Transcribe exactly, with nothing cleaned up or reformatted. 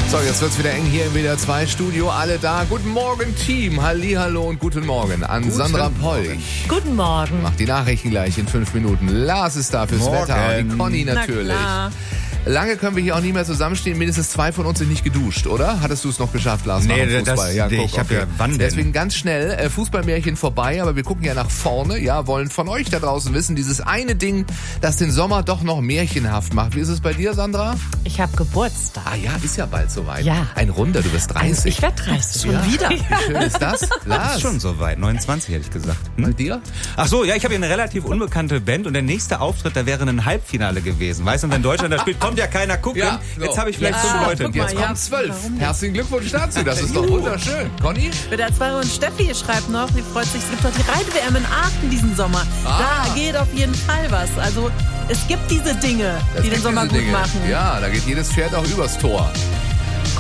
So, jetzt wird's wieder eng hier im W D R zwei Studio. Alle da. Guten Morgen, Team. Hallihallo und guten Morgen an guten Sandra Peuch. Guten Morgen. Macht die Nachrichten gleich in fünf Minuten. Lars ist da fürs Morgen. Wetter. Und die Conny natürlich. Na klar. Lange können wir hier auch nie mehr zusammenstehen. Mindestens zwei von uns sind nicht geduscht, oder? Hattest du es noch geschafft, Lars? Nee, nach dem Fußball? das, ja, nee, guck, ich habe okay. ja, wann denn? Deswegen ganz schnell, äh, Fußballmärchen vorbei, aber wir gucken ja nach vorne, ja, wollen von euch da draußen wissen, dieses eine Ding, das den Sommer doch noch märchenhaft macht. Wie ist es bei dir, Sandra? Ich habe Geburtstag. Ah ja, ist ja bald soweit. Ja. Ein Runder, du bist dreißig. Ich werde dreißig. Schon Ja. wieder. Wie schön ist das? Lars? Ist schon soweit, neunundzwanzig hätte ich gesagt. Hm? Bei dir? Ach so, ja, ich habe hier eine relativ unbekannte Band und der nächste Auftritt, da wäre ein Halbfinale gewesen. Weißt du, wenn Deutschland da spielt, kommt ja keiner gucken. Ja, so. Jetzt habe ich vielleicht Ja, fünf Leute. guck mal, Jetzt ja. kommen zwölf. Warum nicht? Herzlichen Glückwunsch dazu, das ist doch wunderschön. Conny? W D R zwei und Steffi schreibt noch, sie freut sich, es gibt doch die Reit-W M in Aachen diesen Sommer. Ah. Da geht auf jeden Fall was. Also es gibt diese Dinge, Das die den gibt Sommer diese gut Dinge. machen. Ja, da geht jedes Pferd auch übers Tor.